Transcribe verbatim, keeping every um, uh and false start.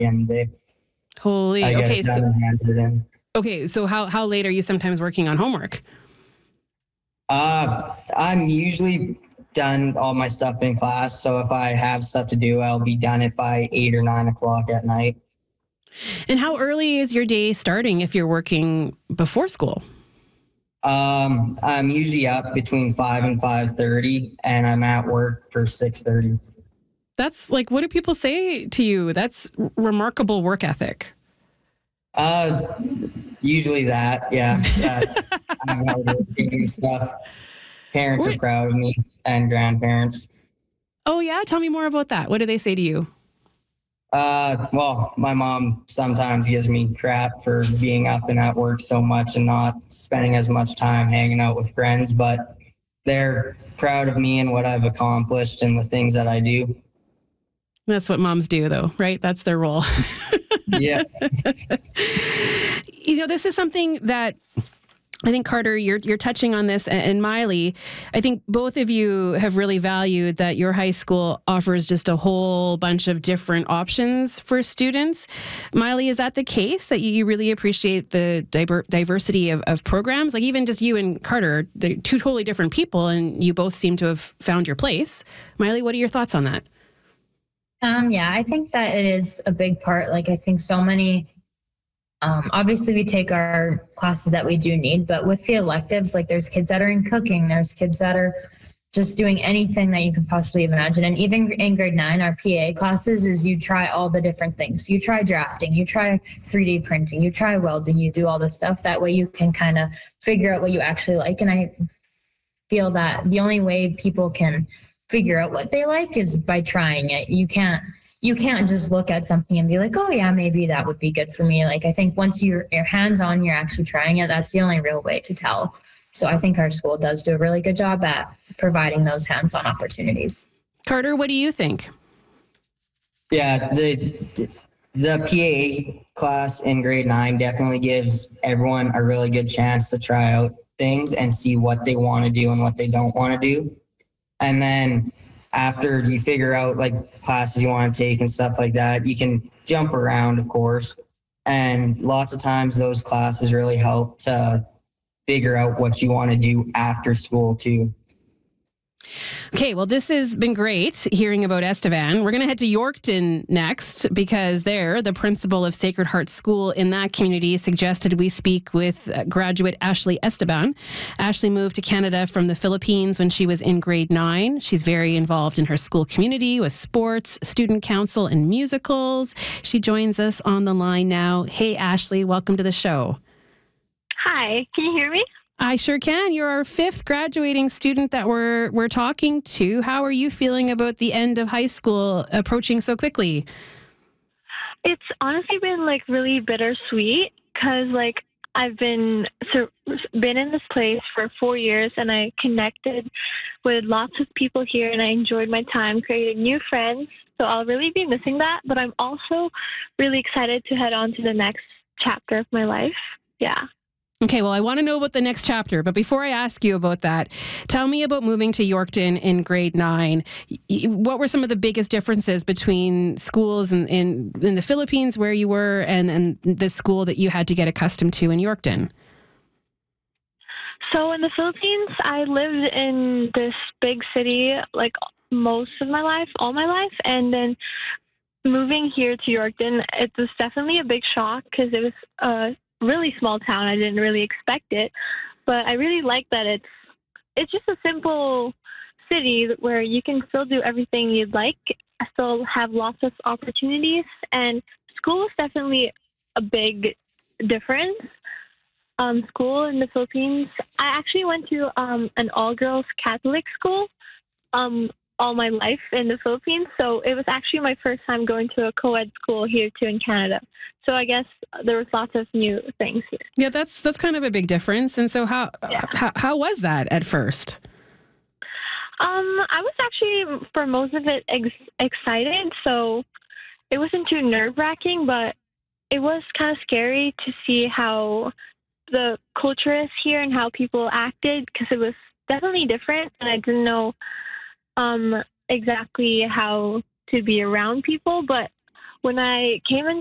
the end of the day. Holy, I get okay. it done So, and handed it in. okay. So how, how late are you sometimes working on homework? Uh, I'm usually done all my stuff in class. So if I have stuff to do, I'll be done it by eight or nine o'clock at night. And how early is your day starting if you're working before school? Um, I'm usually up between five and five thirty, and I'm at work for six thirty. That's like, what do people say to you? That's remarkable work ethic. Uh, usually that, yeah. That, I'm hardworking stuff. Parents What? are proud of me, and grandparents. Oh yeah, tell me more about that. What do they say to you? Uh, well, my mom sometimes gives me crap for being up and at work so much and not spending as much time hanging out with friends, but they're proud of me and what I've accomplished and the things that I do. That's what moms do, though, right? That's their role. Yeah. You know, this is something that I think, Carter, you're you're touching on this, and Miley, I think both of you have really valued that your high school offers just a whole bunch of different options for students. Miley, is that the case, that you really appreciate the diver- diversity of, of programs? Like even just you and Carter, they're two totally different people, and you both seem to have found your place. Miley, what are your thoughts on that? Um, yeah, I think that it is a big part. Like, I think so many, um, obviously we take our classes that we do need, but with the electives, like there's kids that are in cooking, there's kids that are just doing anything that you could possibly imagine. And even in grade nine, our P A classes is you try all the different things. You try drafting, you try three D printing, you try welding, you do all this stuff. That way you can kind of figure out what you actually like. And I feel that the only way people can figure out what they like is by trying it. You can't you can't just look at something and be like, oh yeah, maybe that would be good for me. Like, I think once you're, you're hands-on, you're actually trying it, that's the only real way to tell. So I think our school does do a really good job at providing those hands-on opportunities. Carter, what do you think? Yeah, the the P A class in grade nine definitely gives everyone a really good chance to try out things and see what they want to do and what they don't want to do. And then after you figure out like classes you want to take and stuff like that, you can jump around, of course. And lots of times those classes really help to figure out what you want to do after school too. Okay, well, this has been great hearing about Estevan. We're going to head to Yorkton next because there, the principal of Sacred Heart School in that community suggested we speak with graduate Ashley Esteban. Ashley moved to Canada from the Philippines when she was in grade nine. She's very involved in her school community with sports, student council, and musicals. She joins us on the line now. Hey, Ashley, welcome to the show. Hi, can you hear me? I sure can. You're our fifth graduating student that we're we're talking to. How are you feeling about the end of high school approaching so quickly? It's honestly been like really bittersweet because like I've been so, been in this place for four years and I connected with lots of people here and I enjoyed my time creating new friends. So I'll really be missing that, but I'm also really excited to head on to the next chapter of my life. Yeah. Okay, well, I want to know about the next chapter, but before I ask you about that, tell me about moving to Yorkton in grade nine. What were some of the biggest differences between schools in, in, in the Philippines where you were and, and the school that you had to get accustomed to in Yorkton? So in the Philippines, I lived in this big city like most of my life, all my life, and then moving here to Yorkton, it was definitely a big shock because it was uh really small town. I didn't really expect it, but I really like that it's it's just a simple city where you can still do everything you'd like. I still have lots of opportunities, and school is definitely a big difference. Um, school in the Philippines, I actually went to um, an all-girls Catholic school um, all my life in the Philippines, so it was actually my first time going to a co-ed school here too in Canada. So I guess there was lots of new things here. Yeah, that's that's kind of a big difference. And so how yeah. how, how was that at first? Um, I was actually for most of it ex- excited, so it wasn't too nerve-wracking, but it was kind of scary to see how the culture is here and how people acted because it was definitely different, and I didn't know um, exactly how to be around people, but when I came in